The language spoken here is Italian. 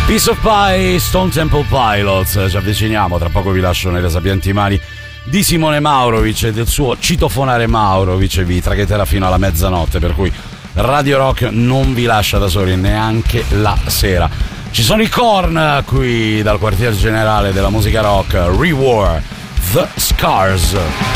Piece of Pie, Stone Temple Pilots. Ci avviciniamo, tra poco vi lascio nelle sapienti mani di Simone Maurovic e del suo citofonare Maurovic, e vi traghetterà fino alla mezzanotte, per cui Radio Rock non vi lascia da soli neanche la sera. Ci sono i Korn qui dal quartier generale della musica rock, Rewar, The Scars.